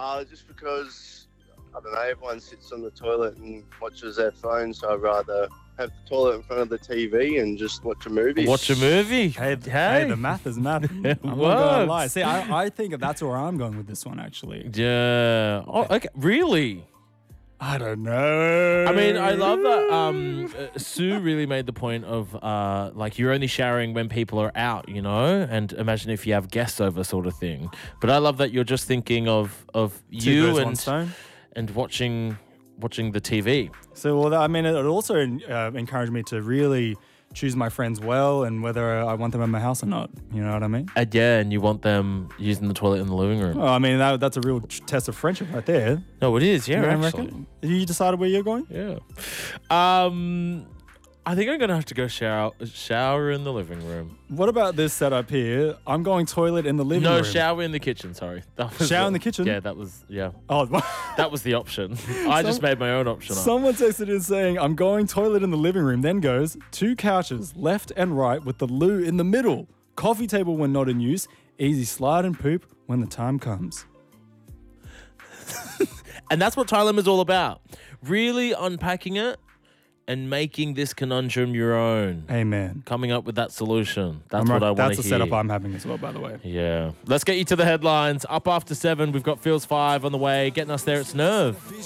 Just because, I don't know, everyone sits on the toilet and watches their phone, so I'd rather have the toilet in front of the TV and just watch a movie. Watch a movie. Hey, the math is math. I'm not going to works. lie. See, I think that's where I'm going with this one, actually. Yeah. Oh, okay. Really? I don't know. I mean, I love that Sue really made the point of like you're only showering when people are out, you know, and imagine if you have guests over sort of thing. But I love that you're just thinking of Two birds, you one stone. and watching the TV. So, well, I mean, it also encouraged me to really choose my friends well and whether I want them in my house or not. You know what I mean? And yeah, and you want them using the toilet in the living room. Oh, I mean, that's a real test of friendship right there. No, it is. Yeah, You don't actually. reckon? You decided where you're going? Yeah. I think I'm gonna have to go shower in the living room. What about this setup here? I'm going toilet in the living No, room. shower in the kitchen. Sorry, that was Shower in the kitchen? Yeah, that was Oh, that was the option. I just made my own option up. someone texted in saying, I'm going toilet in the living room, then goes, 2 couches, left and right, with the loo in the middle. Coffee table when not in use. Easy slide and poop when the time comes. And that's what Thailand is all about. Really unpacking it and making this conundrum your own. Amen. Coming up with that solution. That's what I want to hear. That's the setup I'm having as well, by the way. Yeah. Let's get you to the headlines. Up after 7, we've got Feels 5 on the way. Getting us there, it's Nerve.